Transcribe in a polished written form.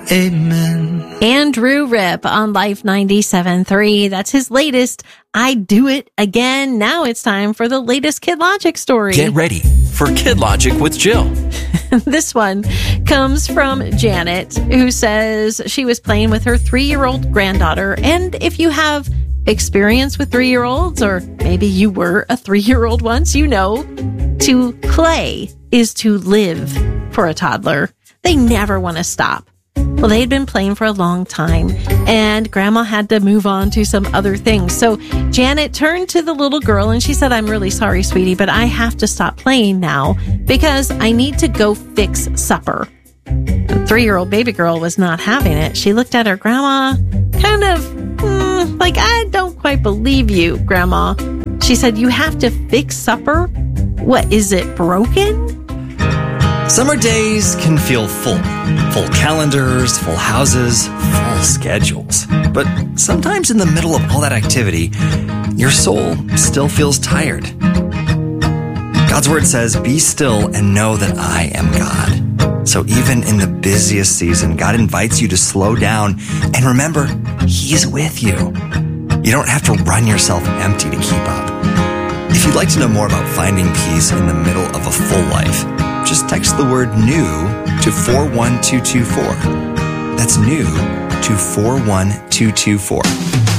Amen. Andrew Ripp on Life 97.3. That's his latest, I Do It Again. Now it's time for the latest Kid Logic story. Get ready for Kid Logic with Jill. This one comes from Janet, who says she was playing with her 3-year-old granddaughter. And if you have experience with 3-year-olds, or maybe you were a 3-year-old once, you know, to play is to live for a toddler. They never want to stop. Well, they had been playing for a long time, and Grandma had to move on to some other things. So Janet turned to the little girl and she said, I'm really sorry, sweetie, but I have to stop playing now because I need to go fix supper. The 3-year-old baby girl was not having it. She looked at her grandma, kind of like, I don't quite believe you, Grandma. She said, you have to fix supper? What, is it broken? Summer days can feel full. Full calendars, full houses, full schedules. But sometimes in the middle of all that activity, your soul still feels tired. God's word says, be still and know that I am God. So even in the busiest season, God invites you to slow down and remember, He's with you. You don't have to run yourself empty to keep up. If you'd like to know more about finding peace in the middle of a full life, just text the word new to 41224. That's new to 41224.